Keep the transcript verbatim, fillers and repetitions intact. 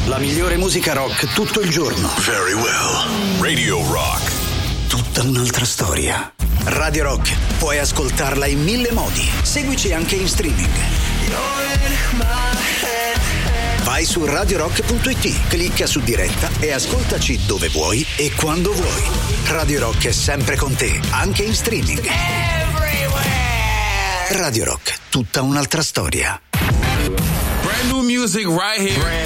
La migliore musica rock tutto il giorno. Very well. Radio Rock. Tutta un'altra storia. Radio Rock, puoi ascoltarla in mille modi. Seguici anche in streaming. Vai su radio rock punto it, clicca su diretta e ascoltaci dove vuoi e quando vuoi. Radio Rock è sempre con te, anche in streaming. Radio Rock, tutta un'altra storia. Brand new music right here. Brand